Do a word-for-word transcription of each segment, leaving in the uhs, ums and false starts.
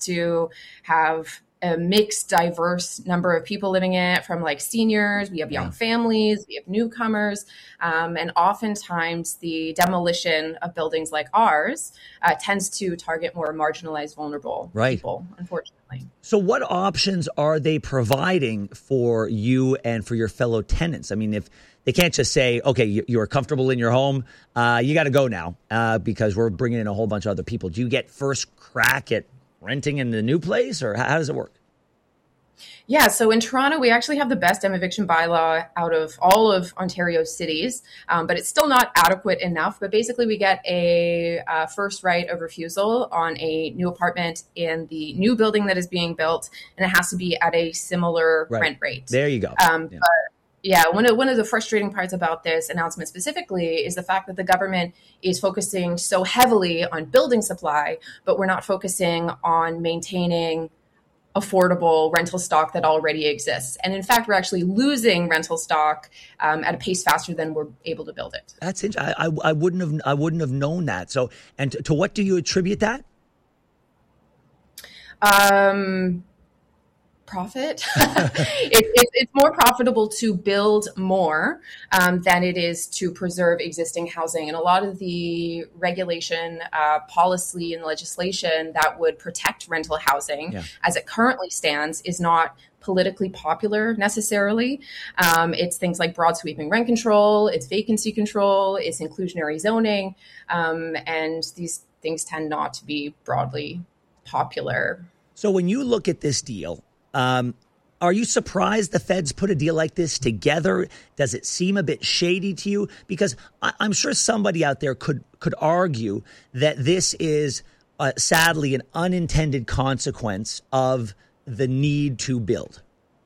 to have a mixed, diverse number of people living in it, from like seniors, we have young families, we have newcomers. Um, and oftentimes the demolition of buildings like ours uh, tends to target more marginalized, vulnerable right. people, unfortunately. So what options are they providing for you and for your fellow tenants? I mean, if they can't just say, okay, you're comfortable in your home, uh, you got to go now uh, because we're bringing in a whole bunch of other people. Do you get first crack at renting in the new place, or how does it work? Yeah, so in Toronto, we actually have the best eviction bylaw out of all of Ontario's cities, um, but it's still not adequate enough. But basically, we get a uh, first right of refusal on a new apartment in the new building that is being built, and it has to be at a similar right. rent rate. There you go. Um, yeah. But yeah, one of, one of the frustrating parts about this announcement specifically is the fact that the government is focusing so heavily on building supply, but we're not focusing on maintaining affordable rental stock that already exists. And in fact, we're actually losing rental stock um, at a pace faster than we're able to build it. That's interesting. I, I, I wouldn't have I wouldn't have known that. So, and to, to what do you attribute that? Um, profit. it, it, it's more profitable to build more um, than it is to preserve existing housing. And a lot of the regulation, uh, policy, and legislation that would protect rental housing yeah. as it currently stands is not politically popular necessarily. Um, it's things like broad sweeping rent control, it's vacancy control, it's inclusionary zoning, um, and these things tend not to be broadly popular. So when you look at this deal, Um, are you surprised the feds put a deal like this together? Does it seem a bit shady to you? Because I, I'm sure somebody out there could could argue that this is uh, sadly an unintended consequence of the need to build.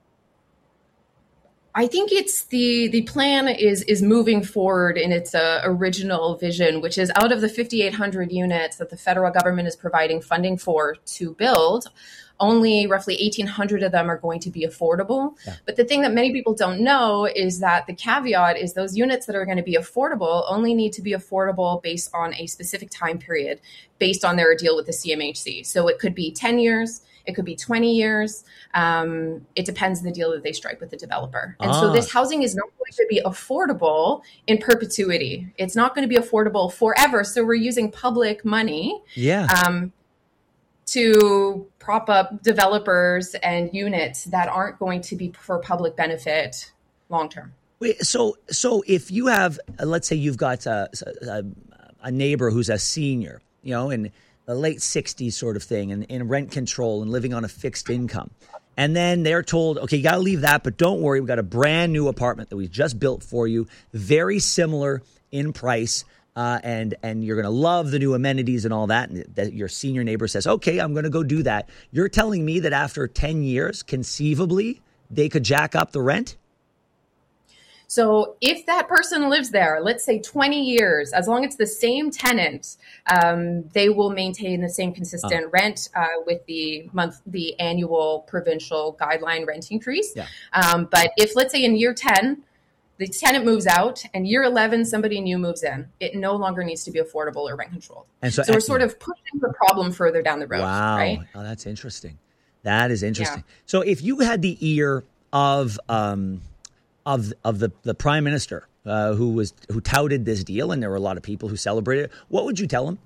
I think it's the the plan is is moving forward in its uh, original vision, which is out of the fifty-eight hundred units that the federal government is providing funding for to build, only roughly eighteen hundred of them are going to be affordable. Yeah. But the thing that many people don't know is that the caveat is those units that are going to be affordable only need to be affordable based on a specific time period, based on their deal with the C M H C. So it could be ten years. It could be twenty years. Um, it depends on the deal that they strike with the developer. And ah. so this housing is not going to be affordable in perpetuity. It's not going to be affordable forever. So we're using public money yeah. um, to prop up developers and units that aren't going to be for public benefit long term. Wait, so so if you have, uh, let's say you've got a, a, a neighbor who's a senior, you know, and the late sixties sort of thing, and in rent control and living on a fixed income. And then they're told, okay, you got to leave that, but don't worry. We've got a brand new apartment that we just built for you, very similar in price, uh, and and you're going to love the new amenities and all that. And that your senior neighbor says, okay, I'm going to go do that. You're telling me that after ten years, conceivably, they could jack up the rent? So if that person lives there, let's say twenty years, as long as it's the same tenant, um, they will maintain the same consistent oh. rent uh, with the month, the annual provincial guideline rent increase. Yeah. Um, but if, let's say in year ten, the tenant moves out and year eleven, somebody new moves in, it no longer needs to be affordable or rent controlled. And so, so we're sort of pushing the problem further down the road. Wow. Right? Oh, that's interesting. That is interesting. Yeah. So if you had the ear of... Um, Of of the, the prime minister uh, who was who touted this deal, and there were a lot of people who celebrated it, what would you tell him?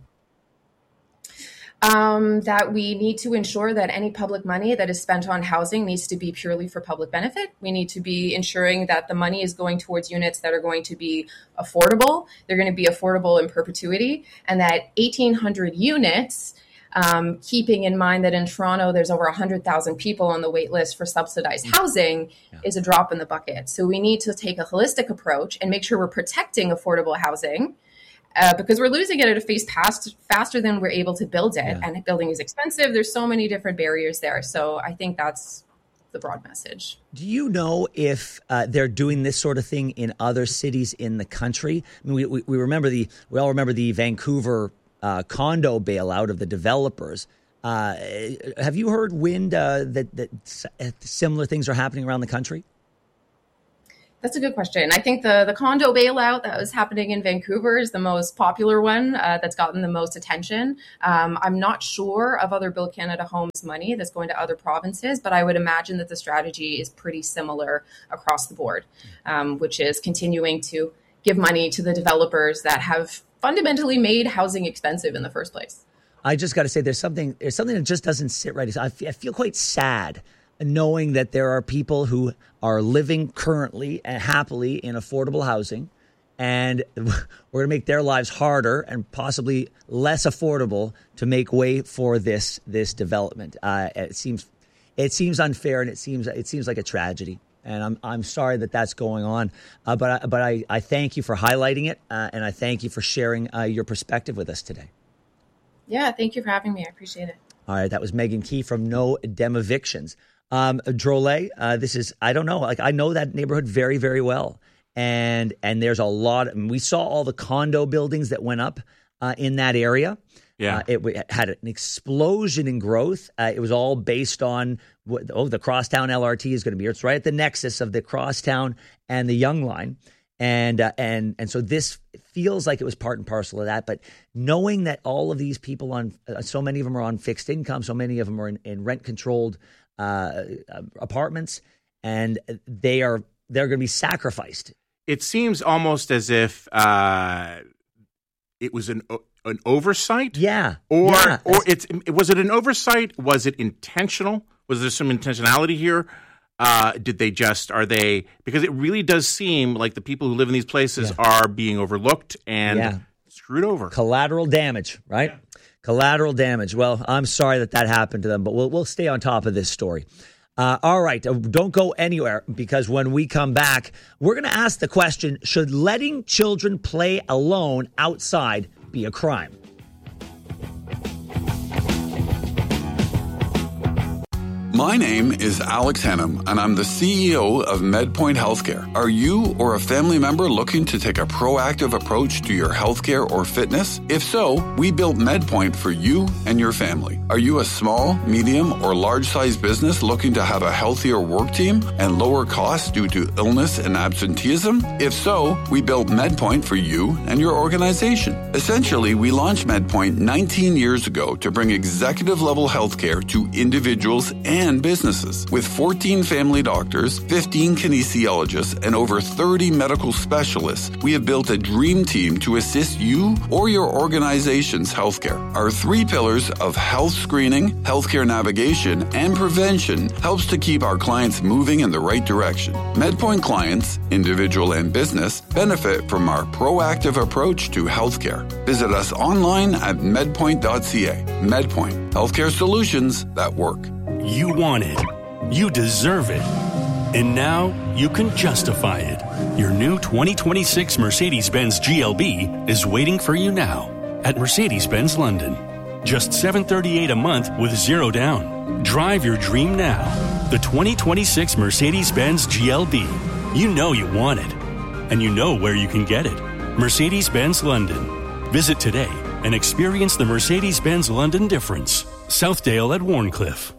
Um, that we need to ensure that any public money that is spent on housing needs to be purely for public benefit. We need to be ensuring that the money is going towards units that are going to be affordable. They're going to be affordable in perpetuity, and that eighteen hundred units. Um, keeping in mind that in Toronto, there's over one hundred thousand people on the wait list for subsidized housing yeah. is a drop in the bucket. So we need to take a holistic approach and make sure we're protecting affordable housing uh, because we're losing it at a pace past, faster than we're able to build it. Yeah. And building is expensive. There's so many different barriers there. So I think that's the broad message. Do you know if uh, they're doing this sort of thing in other cities in the country? I mean, we, we, we remember the we all remember the Vancouver Uh, condo bailout of the developers. Uh, have you heard wind uh, that, that similar things are happening around the country? That's a good question. I think the, the condo bailout that was happening in Vancouver is the most popular one uh, that's gotten the most attention. Um, I'm not sure of other Build Canada Homes money that's going to other provinces, but I would imagine that the strategy is pretty similar across the board, um, which is continuing to give money to the developers that have fundamentally made housing expensive in the first place. I just got to say there's something there's something that just doesn't sit right. I feel, I feel quite sad knowing that there are people who are living currently and happily in affordable housing, and we're going to make their lives harder and possibly less affordable to make way for this this development. Uh, it seems it seems unfair, and it seems it seems like a tragedy. And I'm I'm sorry that that's going on, uh, but I, but I, I thank you for highlighting it, uh, and I thank you for sharing uh, your perspective with us today. Yeah, thank you for having me. I appreciate it. All right, that was Megan Key from No Dem Evictions. Um, Drolet, uh, this is, I don't know, like I know that neighborhood very, very well. And and there's a lot, and we saw all the condo buildings that went up uh, in that area. Yeah. Uh, it, it had an explosion in growth. Uh, it was all based on, what, oh, the Crosstown L R T is going to be here. It's right at the nexus of the Crosstown and the Yonge Line. And, uh, and, and so this feels like it was part and parcel of that. But knowing that all of these people on, uh, so many of them are on fixed income, so many of them are in, in rent-controlled uh, apartments, and they are, they're going to be sacrificed. It seems almost as if uh, it was an an oversight. Yeah. Or yeah. or it's was it an oversight? Was it intentional? Was there some intentionality here? Uh, did they just are they because it really does seem like the people who live in these places yeah. are being overlooked and yeah. screwed over. Collateral damage, right? Yeah. Collateral damage. Well, I'm sorry that that happened to them, but we'll we'll stay on top of this story. Uh, all right, uh, don't go anywhere, because when we come back, we're going to ask the question, should letting children play alone outside be a crime? My name is Alex Hennam, and I'm the C E O of MedPoint Healthcare. Are you or a family member looking to take a proactive approach to your healthcare or fitness? If so, we built MedPoint for you and your family. Are you a small, medium, or large-sized business looking to have a healthier work team and lower costs due to illness and absenteeism? If so, we built MedPoint for you and your organization. Essentially, we launched MedPoint nineteen years ago to bring executive-level healthcare to individuals and And businesses. With fourteen family doctors, fifteen kinesiologists, and over thirty medical specialists, we have built a dream team to assist you or your organization's healthcare. Our three pillars of health screening, healthcare navigation, and prevention helps to keep our clients moving in the right direction. MedPoint clients, individual and business, benefit from our proactive approach to healthcare. Visit us online at medpoint dot c a. MedPoint, healthcare solutions that work. You want it. You deserve it. And now you can justify it. Your new twenty twenty-six Mercedes-Benz G L B is waiting for you now at Mercedes-Benz London. Just seven hundred thirty-eight dollars a month with zero down. Drive your dream now. The twenty twenty-six Mercedes-Benz G L B. You know you want it. And you know where you can get it. Mercedes-Benz London. Visit today and experience the Mercedes-Benz London difference. Southdale at Warncliffe.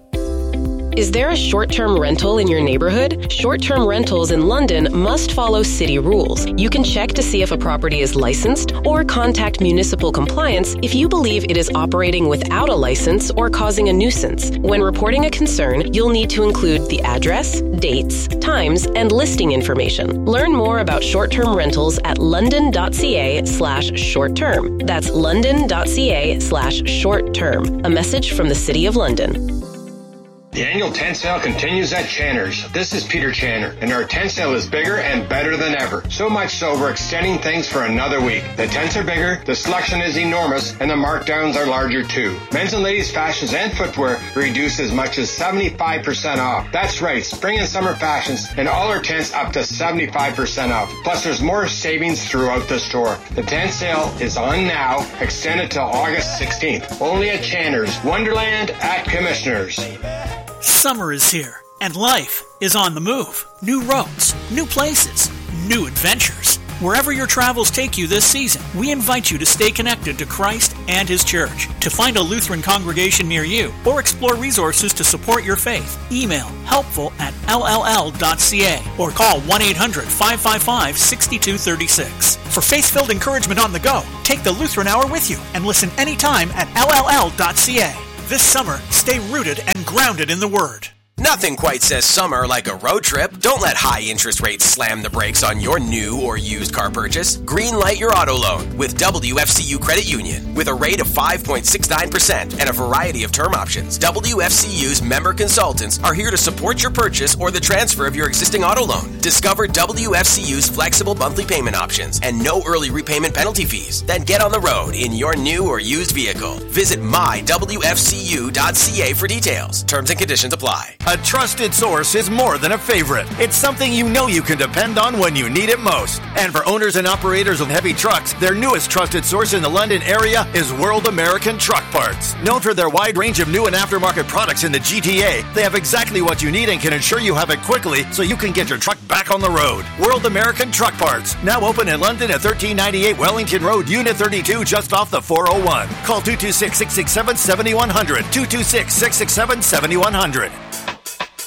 Is there a short-term rental in your neighborhood? Short-term rentals in London must follow city rules. You can check to see if a property is licensed or contact municipal compliance if you believe it is operating without a license or causing a nuisance. When reporting a concern, you'll need to include the address, dates, times, and listing information. Learn more about short-term rentals at london.ca slash short-term. That's london.ca slash short-term. A message from the City of London. The annual tent sale continues at Channer's. This is Peter Channer, and our tent sale is bigger and better than ever. So much so we're extending things for another week. The tents are bigger, the selection is enormous, and the markdowns are larger too. Men's and ladies' fashions and footwear reduced as much as seventy-five percent off. That's right, spring and summer fashions and all our tents up to seventy-five percent off. Plus there's more savings throughout the store. The tent sale is on now, extended till August sixteenth. Only at Channer's, Wonderland at Commissioners. Summer is here, and life is on the move. New roads, new places, new adventures. Wherever your travels take you this season, we invite you to stay connected to Christ and His church. To find a Lutheran congregation near you or explore resources to support your faith, email helpful at l l l dot c a or call one eight hundred, five five five, six two three six. For faith-filled encouragement on the go, take the Lutheran Hour with you and listen anytime at l l l dot c a. This summer, stay rooted and grounded in the Word. Nothing quite says summer like a road trip. Don't let high interest rates slam the brakes on your new or used car purchase. Greenlight your auto loan with W F C U Credit Union. With a rate of five point six nine percent and a variety of term options, W F C U's member consultants are here to support your purchase or the transfer of your existing auto loan. Discover W F C U's flexible monthly payment options and no early repayment penalty fees. Then get on the road in your new or used vehicle. Visit my w f c u dot c a for details. Terms and conditions apply. A trusted source is more than a favorite. It's something you know you can depend on when you need it most. And for owners and operators of heavy trucks, their newest trusted source in the London area is World American Truck Parts. Known for their wide range of new and aftermarket products in the G T A, they have exactly what you need and can ensure you have it quickly so you can get your truck back on the road. World American Truck Parts, now open in London at thirteen ninety-eight Wellington Road, Unit thirty-two, just off the four oh one. Call two two six, six six seven, seven one zero zero, two two six, six six seven, seven one zero zero.